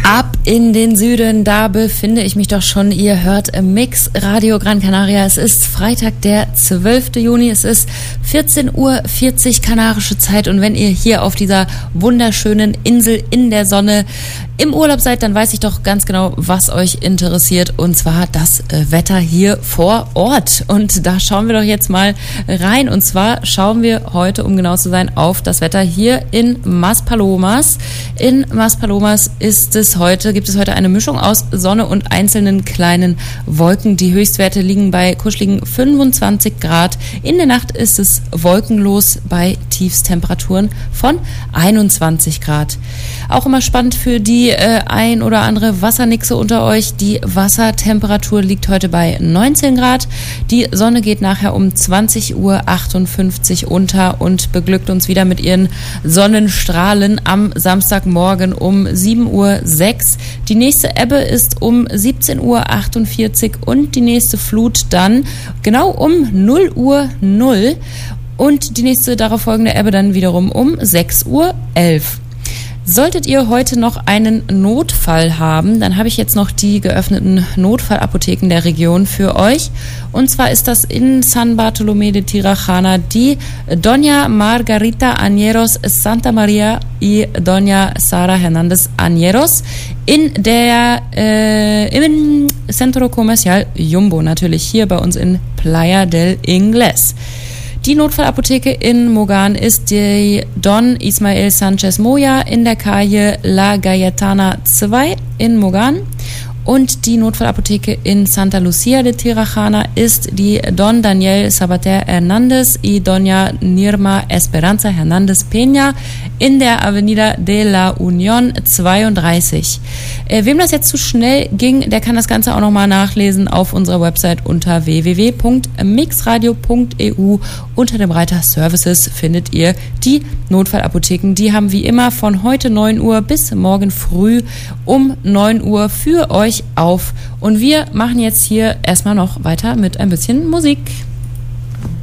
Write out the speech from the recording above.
Ab in den Süden, da befinde ich mich doch schon. Ihr hört Mix Radio Gran Canaria. Es ist Freitag, der 12. Juni. Es ist 14:40 Uhr kanarische Zeit. Und wenn ihr hier auf dieser wunderschönen Insel in der Sonne im Urlaub seid, dann weiß ich doch ganz genau, was euch interessiert. Und zwar das Wetter hier vor Ort. Und da schauen wir doch jetzt mal rein. Und zwar schauen wir heute, um genau zu sein, auf das Wetter hier in Maspalomas. In Maspalomas gibt es heute eine Mischung aus Sonne und einzelnen kleinen Wolken. Die Höchstwerte liegen bei kuscheligen 25 Grad. In der Nacht ist es wolkenlos bei Tiefstemperaturen von 21 Grad. Auch immer spannend für die ein oder andere Wassernixe unter euch. Die Wassertemperatur liegt heute bei 19 Grad. Die Sonne geht nachher um 20:58 Uhr unter und beglückt uns wieder mit ihren Sonnenstrahlen am Samstagmorgen um 7:06 Uhr. Die nächste Ebbe ist um 17:48 Uhr und die nächste Flut dann genau um 0:00 Uhr und die nächste darauf folgende Ebbe dann wiederum um 6:11 Uhr. Solltet ihr heute noch einen Notfall haben, dann habe ich jetzt noch die geöffneten Notfallapotheken der Region für euch. Und zwar ist das in San Bartolomé de Tirajana die Doña Margarita Añeros Santa María y Doña Sara Hernández Añeros im Centro Comercial Jumbo, natürlich hier bei uns in Playa del Ingles. Die Notfallapotheke in Mogan ist die Don Ismael Sanchez Moya in der Calle La Galletana 2 in Mogan. Und die Notfallapotheke in Santa Lucia de Tirajana ist die Don Daniel Sabater Hernández y Doña Nirma Esperanza Hernández Peña in der Avenida de la Unión 32. Wem das jetzt zu schnell ging, der kann das Ganze auch nochmal nachlesen auf unserer Website unter www.mixradio.eu. Unter dem Reiter Services findet ihr die Notfallapotheken. Die haben wie immer von heute 9 Uhr bis morgen früh um 9 Uhr für euch auf. Und wir machen jetzt hier erstmal noch weiter mit ein bisschen Musik.